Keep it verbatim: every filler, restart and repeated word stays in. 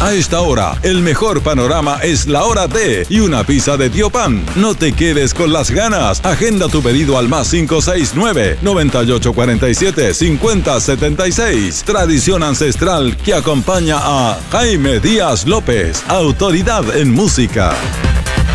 A esta hora, el mejor panorama es la hora D y una pizza de Tío Pan. No te quedes con las ganas. Agenda tu pedido al más cinco seis nueve, noventa y ocho cuarenta y siete, cincuenta setenta y seis. Tradición ancestral que acompaña a Jaime Díaz López, autoridad en música.